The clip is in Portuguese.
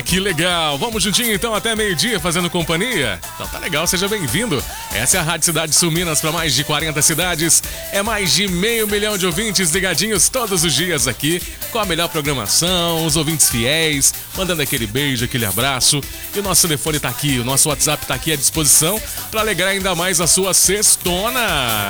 Ah, que legal! Vamos juntinho então até meio-dia fazendo companhia? Então tá legal, seja bem-vindo. Essa é a Rádio Cidade Sul Minas para mais de 40 cidades. É mais de 500 mil de ouvintes ligadinhos todos os dias aqui, com a melhor programação, os ouvintes fiéis, mandando aquele beijo, aquele abraço. E o nosso telefone tá aqui, o nosso WhatsApp tá aqui à disposição para alegrar ainda mais a sua sextona.